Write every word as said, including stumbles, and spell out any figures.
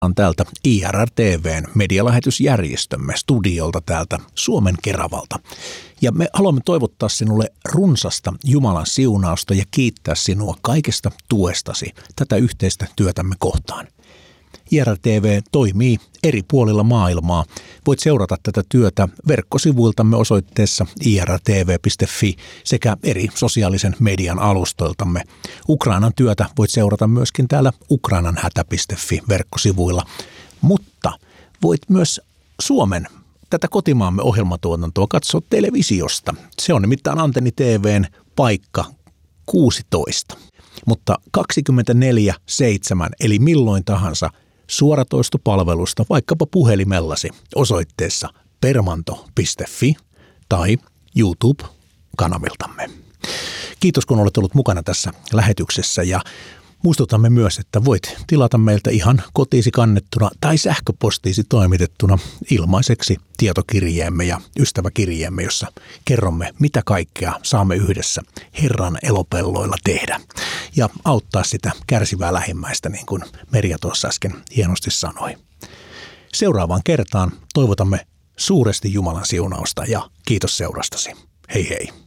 On täältä I R R T V:n medialähetysjärjestömme studiolta täältä Suomen Keravalta. Ja me haluamme toivottaa sinulle runsasta Jumalan siunausta ja kiittää sinua kaikesta tuestasi tätä yhteistä työtämme kohtaan. I R R T V toimii eri puolilla maailmaa. Voit seurata tätä työtä verkkosivuiltamme osoitteessa i r r t v piste f i sekä eri sosiaalisen median alustoiltamme. Ukrainan työtä voit seurata myöskin täällä ukrainanhätä piste f i verkkosivuilla. Mutta voit myös Suomen, tätä kotimaamme ohjelmatuotantoa katsoa televisiosta. Se on nimittäin Antenni T V:n paikka kuusitoista. Mutta kaksikymmentäneljä seitsemän eli milloin tahansa suoratoistopalvelusta vaikkapa puhelimellasi osoitteessa permanto piste f i tai YouTube-kanaviltamme. Kiitos kun olet ollut mukana tässä lähetyksessä ja muistutamme myös, että voit tilata meiltä ihan kotiisi kannettuna tai sähköpostiisi toimitettuna ilmaiseksi tietokirjeemme ja ystäväkirjeemme, jossa kerromme, mitä kaikkea saamme yhdessä Herran elopelloilla tehdä ja auttaa sitä kärsivää lähimmäistä, niin kuin Merja tuossa äsken hienosti sanoi. Seuraavaan kertaan toivotamme suuresti Jumalan siunausta ja kiitos seurastasi. Hei hei!